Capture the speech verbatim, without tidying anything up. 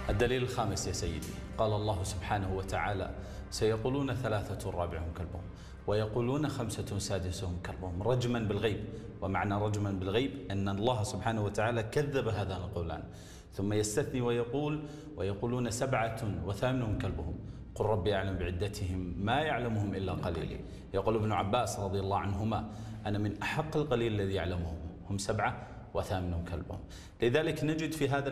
الدليل الخامس يا سيدي، قال الله سبحانه وتعالى: سيقولون ثلاثة رابعهم كلبهم ويقولون خمسة سادسهم كلبهم رجما بالغيب. ومعنى رجما بالغيب أن الله سبحانه وتعالى كذب هذان القولان، ثم يستثني ويقول: ويقولون سبعة وثامنهم كلبهم قل ربي أعلم بعدتهم ما يعلمهم إلا قليل. يقول ابن عباس رضي الله عنهما: أنا من أحق القليل الذي يعلمهم، هم سبعة وثامنهم كلبهم. لذلك نجد في هذا